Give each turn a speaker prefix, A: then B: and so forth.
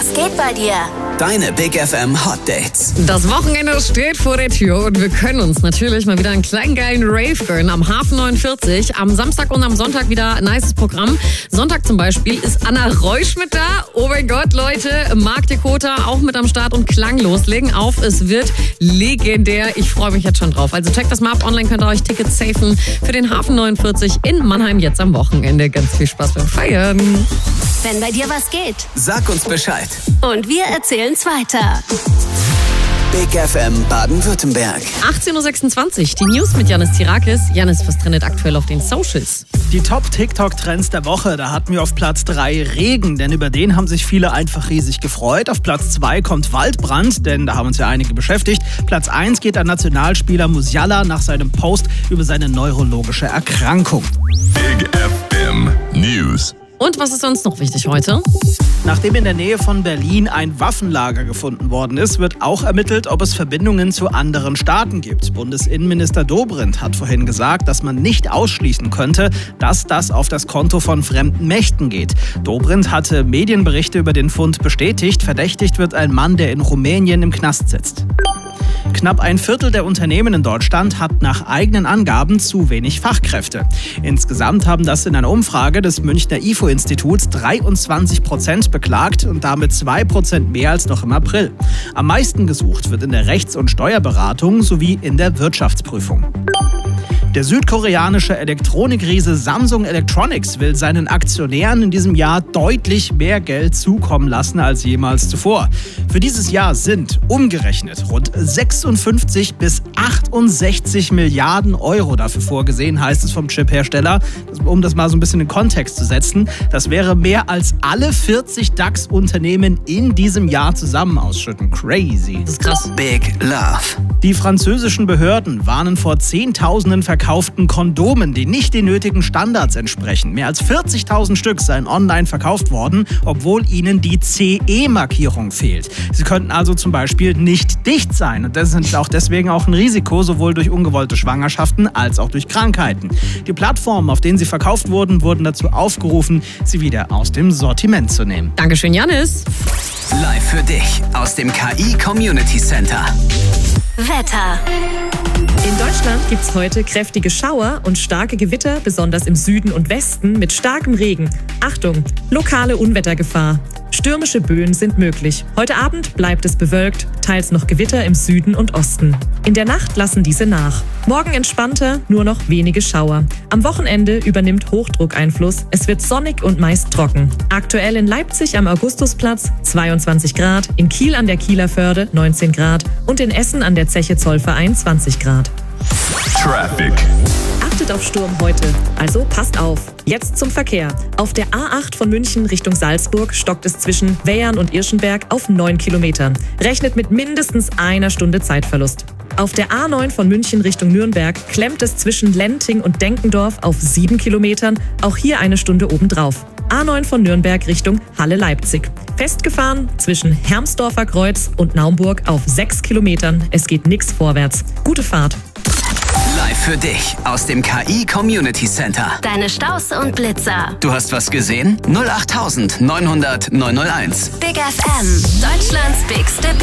A: Was geht bei dir?
B: Deine Big FM Hot Dates.
C: Das Wochenende steht vor der Tür und wir können uns natürlich mal wieder einen kleinen geilen Rave gönnen am Hafen 49. Am Samstag und am Sonntag wieder ein nices Programm. Sonntag zum Beispiel ist Anna Reusch mit da. Oh mein Gott, Leute, Marc Dekota auch mit am Start und klanglos legen auf. Es wird legendär. Ich freue mich jetzt schon drauf. Also checkt das mal ab. Online könnt ihr euch Tickets safen für den Hafen 49 in Mannheim jetzt am Wochenende. Ganz viel Spaß beim Feiern.
A: Wenn bei dir was geht.
B: Sag uns Bescheid.
A: Und wir erzählen's weiter.
B: Big FM Baden-Württemberg.
C: 18.26 Uhr, die News mit Janis Tirakis. Janis, was trendet aktuell auf den Socials?
D: Die Top-TikTok-Trends der Woche, da hatten wir auf Platz 3 Regen, denn über den haben sich viele einfach riesig gefreut. Auf Platz 2 kommt Waldbrand, denn da haben uns ja einige beschäftigt. Platz 1 geht an Nationalspieler Musiala nach seinem Post über seine neurologische Erkrankung.
E: Big FM News.
C: Und was ist sonst noch wichtig heute?
D: Nachdem in der Nähe von Berlin ein Waffenlager gefunden worden ist, wird auch ermittelt, ob es Verbindungen zu anderen Staaten gibt. Bundesinnenminister Dobrindt hat vorhin gesagt, dass man nicht ausschließen könnte, dass das auf das Konto von fremden Mächten geht. Dobrindt hatte Medienberichte über den Fund bestätigt. Verdächtigt wird ein Mann, der in Rumänien im Knast sitzt. Knapp ein Viertel der Unternehmen in Deutschland hat nach eigenen Angaben zu wenig Fachkräfte. Insgesamt haben das in einer Umfrage des Münchner IFO-Instituts 23% beklagt und damit 2% mehr als noch im April. Am meisten gesucht wird in der Rechts- und Steuerberatung sowie in der Wirtschaftsprüfung. Der südkoreanische Elektronikriese Samsung Electronics will seinen Aktionären in diesem Jahr deutlich mehr Geld zukommen lassen als jemals zuvor. Für dieses Jahr sind umgerechnet rund 56 bis 68 Milliarden Euro dafür vorgesehen, heißt es vom Chiphersteller. Um das mal so ein bisschen in Kontext zu setzen, das wäre mehr als alle 40 DAX-Unternehmen in diesem Jahr zusammen ausschütten. Crazy.
C: Das ist krass.
B: Big Love.
D: Die französischen Behörden warnen vor Zehntausenden verkauften Kondomen, die nicht den nötigen Standards entsprechen. Mehr als 40.000 Stück seien online verkauft worden, obwohl ihnen die CE-Markierung fehlt. Sie könnten also zum Beispiel nicht dicht sein und das ist auch deswegen auch ein Risiko, sowohl durch ungewollte Schwangerschaften als auch durch Krankheiten. Die Plattformen, auf denen sie verkauft wurden, wurden dazu aufgerufen, sie wieder aus dem Sortiment zu nehmen.
C: Dankeschön, Janis.
B: Live für dich aus dem KI Community Center.
A: Wetter.
F: In Deutschland gibt's heute kräftige Schauer und starke Gewitter, besonders im Süden und Westen mit starkem Regen. Achtung, lokale Unwettergefahr. Stürmische Böen sind möglich. Heute Abend bleibt es bewölkt, teils noch Gewitter im Süden und Osten. In der Nacht lassen diese nach. Morgen entspannter, nur noch wenige Schauer. Am Wochenende übernimmt Hochdruck Einfluss. Es wird sonnig und meist trocken. Aktuell in Leipzig am Augustusplatz 22 Grad, in Kiel an der Kieler Förde 19 Grad und in Essen an der Zeche Zollverein 20 Grad.
E: Traffic.
F: Achtet auf Sturm heute, also passt auf. Jetzt zum Verkehr. Auf der A8 von München Richtung Salzburg stockt es zwischen Weyern und Irschenberg auf 9 Kilometern. Rechnet mit mindestens einer Stunde Zeitverlust. Auf der A9 von München Richtung Nürnberg klemmt es zwischen Lenting und Denkendorf auf 7 Kilometern, auch hier eine Stunde obendrauf. A9 von Nürnberg Richtung Halle-Leipzig. Festgefahren zwischen Hermsdorfer Kreuz und Naumburg auf 6 Kilometern. Es geht nix vorwärts. Gute Fahrt.
B: Live für dich aus dem KI Community Center.
A: Deine Staus und Blitzer.
B: Du hast was gesehen? 08900 901.
A: Big FM. Deutschlands bigste